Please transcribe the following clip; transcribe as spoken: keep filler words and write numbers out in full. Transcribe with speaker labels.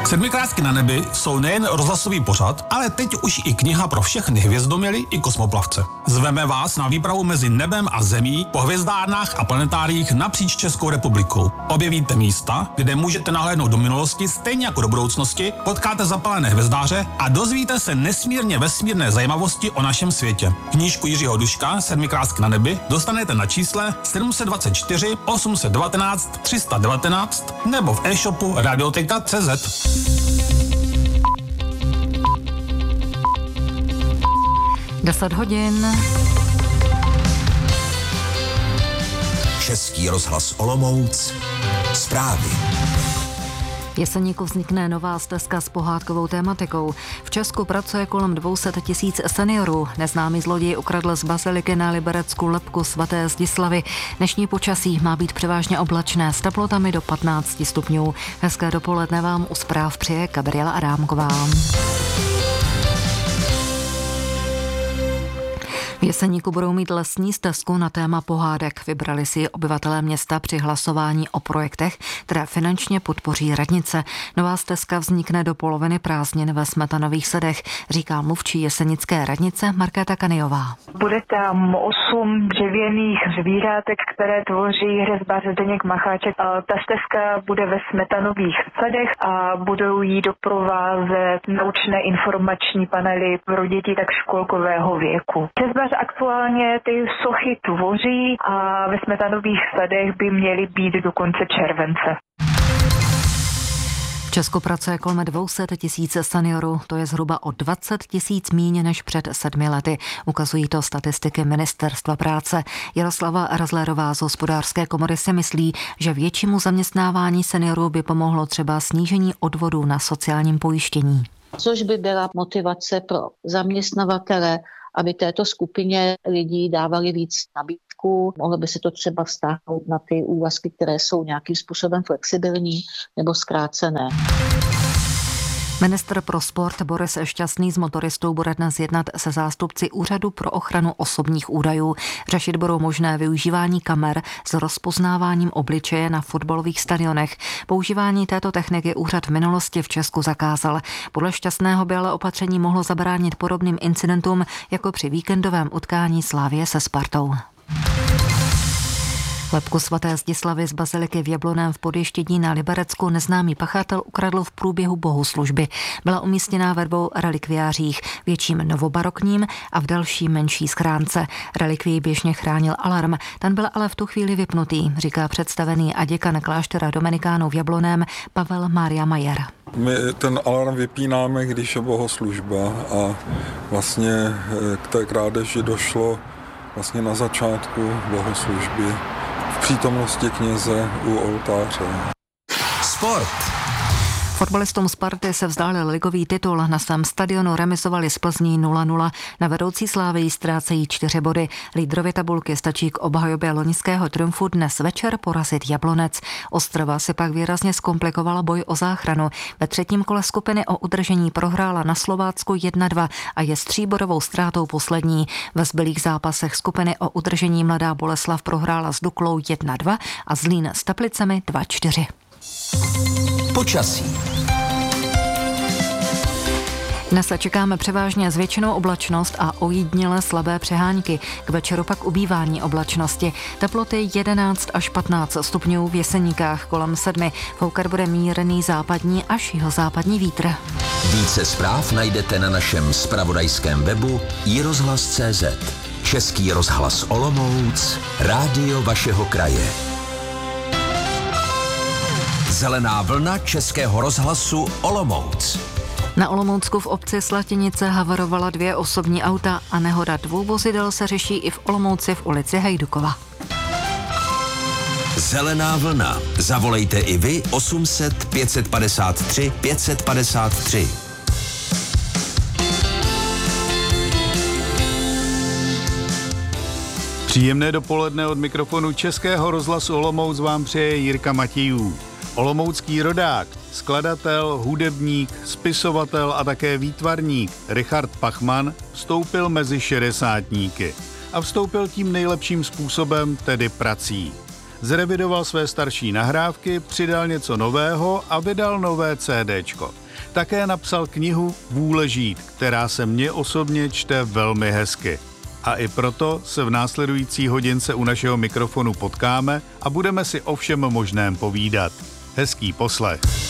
Speaker 1: Sedmikrásky na nebi jsou nejen rozhlasový pořad, ale teď už i kniha pro všechny hvězdoměly i kosmoplavce. Zveme vás na výpravu mezi nebem a zemí po hvězdárnách a planetáriích napříč Českou republikou. Objevíte místa, kde můžete nahlédnout do minulosti stejně jako do budoucnosti, potkáte zapalené hvězdáře a dozvíte se nesmírně vesmírné zajímavosti o našem světě. Knížku Jiřího Duška Sedmikrásky na nebi dostanete na čísle sedm set dvacet čtyři osm set devatenáct tři sta devatenáct nebo v e-shopu radioteka tečka cé zet.
Speaker 2: deset hodin.
Speaker 3: Český rozhlas Olomouc. Zprávy.
Speaker 2: V Jeseníku vznikne nová stezka s pohádkovou tématikou. V Česku pracuje kolem dvě stě tisíc seniorů. Neznámý zloděj ukradl z baziliky na Liberecku lebku svaté Zdislavy. Dnešní počasí má být převážně oblačné s teplotami do patnáct stupňů. Hezké dopoledne vám u zpráv přeje Gabriela Adámková. V Jeseníku budou mít lesní stezku na téma pohádek. Vybrali si ji obyvatelé města při hlasování o projektech, které finančně podpoří radnice. Nová stezka vznikne do poloviny prázdnin ve Smetanových sadech, říká mluvčí jesenické radnice Markéta Kaniová.
Speaker 4: Bude tam osm dřevěných zvířátek, které tvoří hřezbář Zdeněk Macháček. Ta stezka bude ve Smetanových sadech a budou jí doprovázet naučné informační panely pro děti tak školkového věku. Aktuálně ty sochy tvoří a ve Smetanových sadech by měly být do konce července.
Speaker 2: V Česku pracuje kolem dvě stě tisíc seniorů, to je zhruba o dvacet tisíc míň než před sedmi lety. Ukazují to statistiky Ministerstva práce. Jaroslava Razlérová z Hospodářské komory si myslí, že většímu zaměstnávání seniorů by pomohlo třeba snížení odvodů na sociálním pojištění.
Speaker 5: Což by byla motivace pro zaměstnavatele, aby této skupině lidí dávali víc nabídku. Mohlo by se to třeba vztáhnout na ty úvazky, které jsou nějakým způsobem flexibilní nebo zkrácené.
Speaker 2: Ministr pro sport Boris Šťastný s motoristou bude dnes jednat se zástupci Úřadu pro ochranu osobních údajů. Řešit budou možné využívání kamer s rozpoznáváním obličeje na fotbalových stadionech. Používání této techniky úřad v minulosti v Česku zakázal. Podle Šťastného by ale opatření mohlo zabránit podobným incidentům jako při víkendovém utkání Slavie se Spartou. Lebku svaté Zdislavy z baziliky v Jablonném v Podještědí na Liberecku neznámý pachatel ukradl v průběhu bohoslužby. Byla umístěná ve dvou relikviářích, větším novobarokním a v další menší schránce. Relikvii běžně chránil alarm, ten byl ale v tu chvíli vypnutý, říká představený a děkan kláštera Dominikánů v Jablonném Pavel Mária Majer.
Speaker 6: My ten alarm vypínáme, když je bohoslužba a vlastně k té krádeži došlo vlastně na začátku bohoslužby v přítomnosti kněze u oltáře.
Speaker 3: Sport.
Speaker 2: Fotbalistům Sparty se vzdálil ligový titul. Na svém stadionu remisovali s Plzní nula nula. Na vedoucí Slávii ztrácejí čtyři body. Lídrovi tabulky stačí k obhajobě loňského triumfu dnes večer porazit Jablonec. Ostrava si pak výrazně zkomplikovala boj o záchranu. Ve třetím kole skupiny o udržení prohrála na Slovácku jedna dva a je s tříbodovou ztrátou poslední. Ve zbylých zápasech skupiny o udržení Mladá Boleslav prohrála s Duklou jedna dva a Zlín s Teplicemi dva čtyři.
Speaker 3: Počasí.
Speaker 2: Dnes čekáme převážně zvětšenou oblačnost a ojedinělé slabé přehánky. K večeru pak ubývání oblačnosti. Teploty jedenáct až patnáct stupňů, v Jeseníkách kolem sedmi. Foukat bude mírný západní až jihozápadní vítr.
Speaker 3: Více zpráv najdete na našem zpravodajském webu i rozhlas tečka cé zet. Český rozhlas Olomouc, rádio vašeho kraje. Zelená vlna Českého rozhlasu Olomouc.
Speaker 2: Na Olomoucku v obci Slatinice havarovala dvě osobní auta a nehoda dvou vozidel se řeší i v Olomouci v ulici Hejdukova.
Speaker 3: Zelená vlna. Zavolejte i vy osm set pět set padesát tři pět set padesát tři.
Speaker 7: Příjemné dopoledne od mikrofonu Českého rozhlasu Olomouc vám přeje Jirka Matějů. Olomoucký rodák, skladatel, hudebník, spisovatel a také výtvarník Richard Pachman vstoupil mezi šedesátníky. A vstoupil tím nejlepším způsobem, tedy prací. Zrevidoval své starší nahrávky, přidal něco nového a vydal nové CDčko. Také napsal knihu Vůle žít, která se mně osobně čte velmi hezky. A i proto se v následující hodince u našeho mikrofonu potkáme a budeme si o všem možném povídat. Hezký poslech.